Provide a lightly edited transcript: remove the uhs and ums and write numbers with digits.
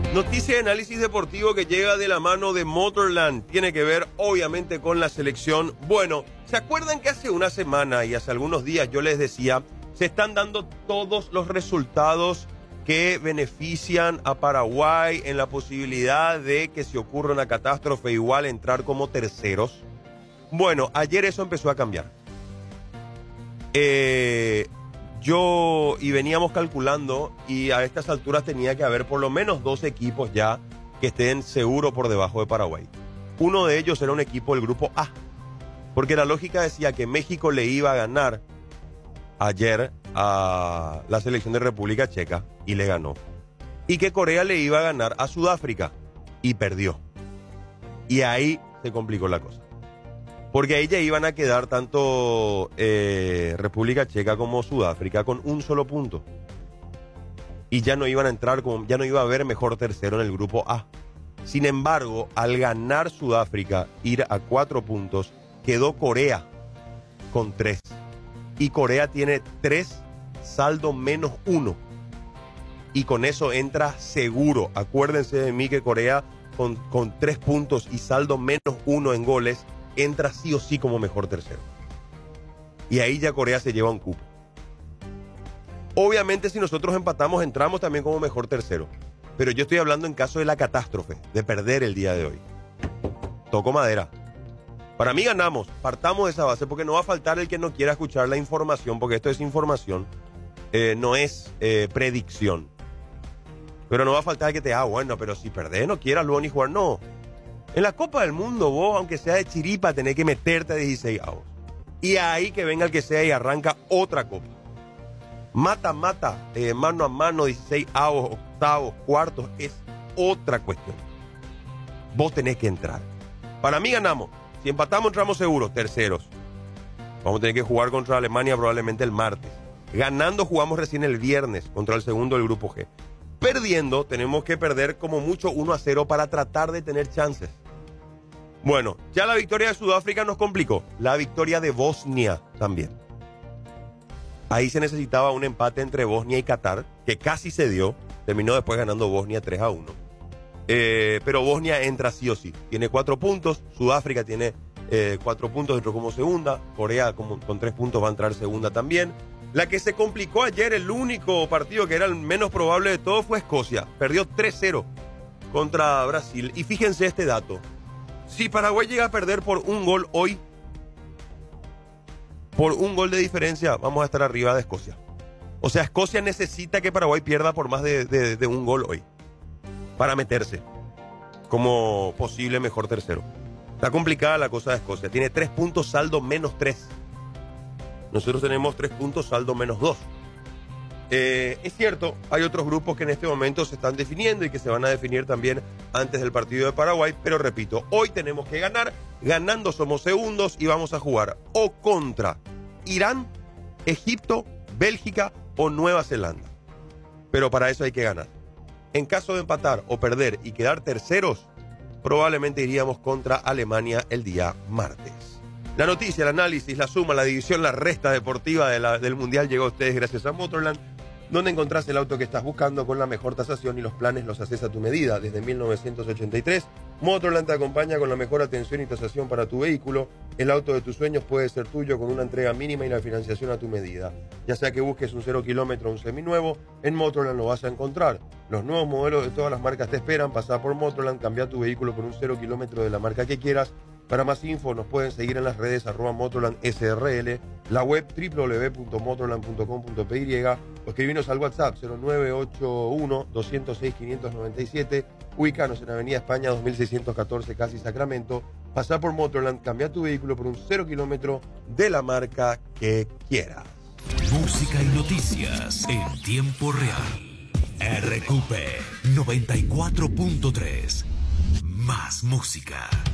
Noticia de análisis deportivo que llega de la mano de Motorland. Tiene que ver, obviamente, con la selección. Bueno, ¿se acuerdan que hace una semana y hace algunos días yo les decía, se están dando todos los resultados que benefician a Paraguay en la posibilidad de que si ocurra una catástrofe igual entrar como terceros? Bueno, ayer eso empezó a cambiar. Veníamos calculando y a estas alturas tenía que haber por lo menos 2 equipos ya que estén seguros por debajo de Paraguay. Uno de ellos era un equipo del grupo A, porque la lógica decía que México le iba a ganar ayer a la selección de República Checa y le ganó. Y que Corea le iba a ganar a Sudáfrica y perdió. Y ahí se complicó la cosa. Porque ahí ya iban a quedar tanto República Checa como Sudáfrica con un solo punto. Y ya no iban a entrar, ya no iba a haber mejor tercero en el grupo A. Sin embargo, al ganar Sudáfrica, ir a 4 puntos, quedó Corea con 3. Y Corea tiene 3, saldo menos 1. Y con eso entra seguro. Acuérdense de mí que Corea con 3 puntos y saldo menos 1 en goles, entra sí o sí como mejor tercero. Y ahí ya Corea se lleva un cupo. Obviamente si nosotros empatamos entramos también como mejor tercero. Pero yo estoy hablando en caso de la catástrofe, de perder el día de hoy. Toco madera. Para mí ganamos, partamos de esa base porque no va a faltar el que no quiera escuchar la información, porque esto es información, no es predicción. Pero no va a faltar el que te bueno, pero si perdés no quieras luego ni jugar, no. En la Copa del Mundo vos, aunque sea de chiripa, tenés que meterte a 16 avos. Y ahí que venga el que sea y arranca otra copa. Mata, mano a mano, 16 avos, octavos, cuartos, es otra cuestión. Vos tenés que entrar. Para mí ganamos. Si empatamos entramos seguros, terceros. Vamos a tener que jugar contra Alemania probablemente el martes. Ganando jugamos recién el viernes contra el segundo del grupo G. Perdiendo, tenemos que perder como mucho 1-0 para tratar de tener chances. Bueno, ya la victoria de Sudáfrica nos complicó. La victoria de Bosnia también. Ahí se necesitaba un empate entre Bosnia y Qatar, que casi se dio. Terminó después ganando Bosnia 3-1. Pero Bosnia entra sí o sí. Tiene 4 puntos. Sudáfrica tiene 4 puntos, entró como segunda. Corea con 3 puntos va a entrar segunda también. La que se complicó ayer, el único partido que era el menos probable de todo, fue Escocia. Perdió 3-0 contra Brasil. Y fíjense este dato. Si Paraguay llega a perder por un gol hoy, por un gol de diferencia, vamos a estar arriba de Escocia. O sea, Escocia necesita que Paraguay pierda por más de un gol hoy para meterse como posible mejor tercero. Está complicada la cosa de Escocia. Tiene 3 puntos, saldo menos 3. Nosotros tenemos 3 puntos, saldo menos 2. Es cierto, hay otros grupos que en este momento se están definiendo y que se van a definir también antes del partido de Paraguay, pero repito, hoy tenemos que ganar, ganando somos segundos y vamos a jugar o contra Irán, Egipto, Bélgica o Nueva Zelanda. Pero para eso hay que ganar. En caso de empatar o perder y quedar terceros, probablemente iríamos contra Alemania el día martes. La noticia, el análisis, la suma, la división, la resta deportiva del Mundial llegó a ustedes gracias a Motorland, donde encontrás el auto que estás buscando con la mejor tasación y los planes los haces a tu medida. Desde 1983, Motorland te acompaña con la mejor atención y tasación para tu vehículo. El auto de tus sueños puede ser tuyo con una entrega mínima y la financiación a tu medida. Ya sea que busques un 0 kilómetro o un seminuevo, en Motorland lo vas a encontrar. Los nuevos modelos de todas las marcas te esperan. Pasá por Motorland, cambia tu vehículo por un 0 kilómetro de la marca que quieras. Para más info nos pueden seguir en las redes @MotorlandSRL, la web www.motorland.com.py o escribinos al WhatsApp 0981-206-597. Ubícanos en Avenida España 2614, casi Sacramento. Pasá por Motorland, cambia tu vehículo por un 0 kilómetro de la marca que quieras. Música y noticias en tiempo real. RQP 94.3. Más música.